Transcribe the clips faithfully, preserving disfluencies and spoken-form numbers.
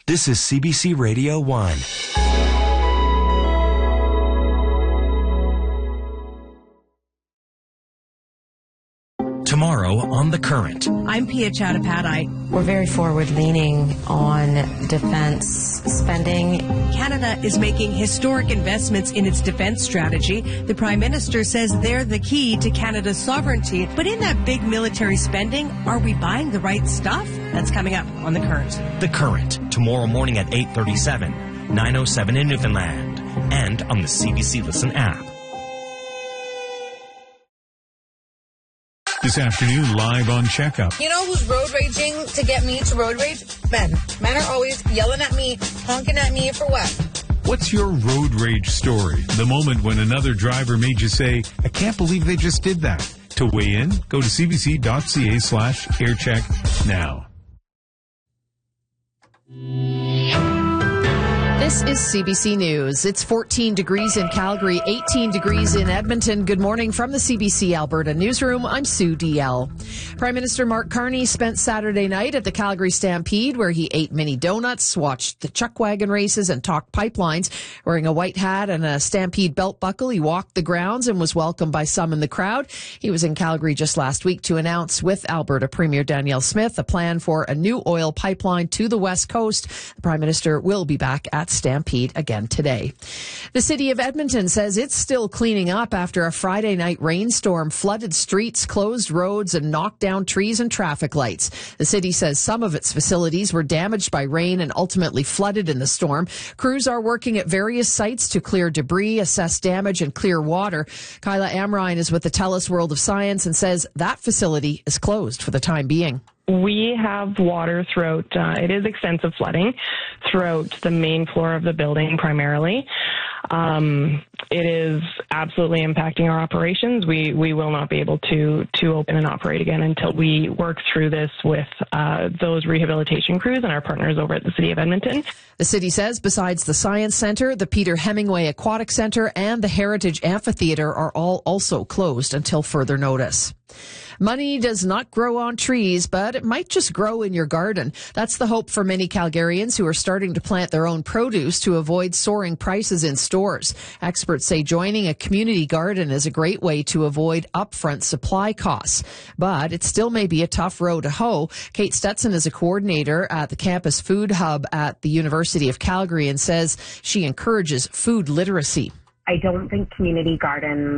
This is C B C Radio one. Tomorrow on The Current. I'm Pia Chattopadhyay. We're very forward-leaning on defense spending. Canada is making historic investments in its defense strategy. The Prime Minister says they're the key to Canada's sovereignty. But in that big military spending, are we buying the right stuff? That's coming up on The Current. The Current, tomorrow morning at eight thirty-seven, nine oh seven in Newfoundland, and on the C B C Listen app. This afternoon, live on Checkup. You know who's road raging to get me to road rage? Men. Men are always yelling at me, honking at me for what? What's your road rage story? The moment when another driver made you say, I can't believe they just did that. To weigh in, go to cbc.ca slash aircheck now. This is C B C News. It's fourteen degrees in Calgary, eighteen degrees in Edmonton. Good morning from the C B C Alberta Newsroom. I'm Sue D L. Prime Minister Mark Carney spent Saturday night at the Calgary Stampede, where he ate mini donuts, watched the chuck wagon races, and talked pipelines. Wearing a white hat and a Stampede belt buckle, he walked the grounds and was welcomed by some in the crowd. He was in Calgary just last week to announce with Alberta Premier Danielle Smith a plan for a new oil pipeline to the West Coast. The Prime Minister will be back at Stampede again today. The city of Edmonton says it's still cleaning up after a Friday night rainstorm flooded streets, closed roads, and knocked down trees and traffic lights. The city says some of its facilities were damaged by rain and ultimately flooded in the storm. Crews are working at various sites to clear debris, assess damage, and clear water. Kyla Amrine is with the TELUS World of Science and says that facility is closed for the time being. We have water throughout, uh, it is extensive flooding throughout the main floor of the building primarily. Um, it is absolutely impacting our operations. We we will not be able to to open and operate again until we work through this with uh, those rehabilitation crews and our partners over at the City of Edmonton. The city says besides the Science Centre, the Peter Hemingway Aquatic Centre and the Heritage Amphitheatre are all also closed until further notice. Money does not grow on trees, but it might just grow in your garden. That's the hope for many Calgarians who are starting to plant their own produce to avoid soaring prices in stores. Experts say joining a community garden is a great way to avoid upfront supply costs. But it still may be a tough row to hoe. Kate Stetson is a coordinator at the Campus Food Hub at the University of Calgary and says she encourages food literacy. I don't think community gardens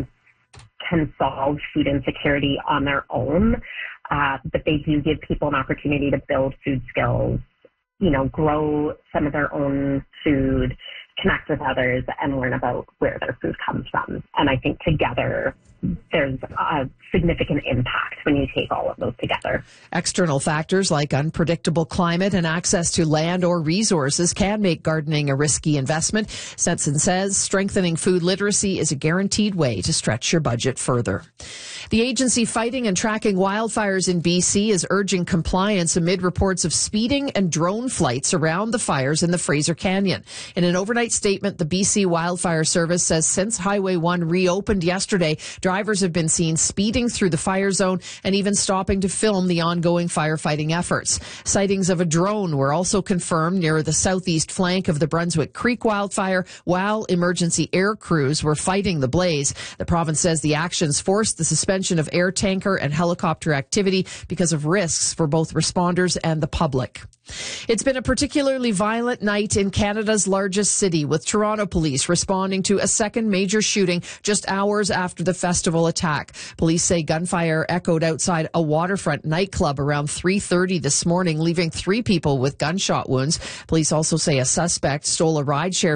can solve food insecurity on their own, uh, but they do give people an opportunity to build food skills, you know, grow some of their own food, connect with others, and learn about where their food comes from. And I think together there's a significant impact when you take all of those together. External factors like unpredictable climate and access to land or resources can make gardening a risky investment. Stetson says strengthening food literacy is a guaranteed way to stretch your budget further. The agency fighting and tracking wildfires in B C is urging compliance amid reports of speeding and drone flights around the fires in the Fraser Canyon. In an overnight statement, the B C Wildfire Service says since Highway one reopened yesterday, drivers have been seen speeding through the fire zone and even stopping to film the ongoing firefighting efforts. Sightings of a drone were also confirmed near the southeast flank of the Brunswick Creek wildfire while emergency air crews were fighting the blaze. The province says the actions forced the suspension of air tanker and helicopter activity because of risks for both responders and the public. It's been a particularly violent night in Canada's largest city, with Toronto police responding to a second major shooting just hours after the festival attack. Police say gunfire echoed outside a waterfront nightclub around three thirty this morning, leaving three people with gunshot wounds. Police also say a suspect stole a rideshare